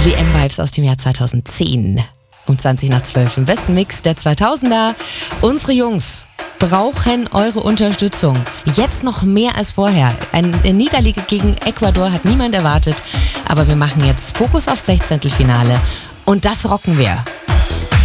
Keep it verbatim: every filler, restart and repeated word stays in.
W M-Vibes aus dem Jahr zweitausendzehn. Um zwanzig nach zwölf im besten Mix der zweitausender. Unsere Jungs brauchen eure Unterstützung. Jetzt noch mehr als vorher. Eine Niederlage gegen Ecuador hat niemand erwartet. Aber wir machen jetzt Fokus auf Sechzehntelfinale. Und das rocken wir.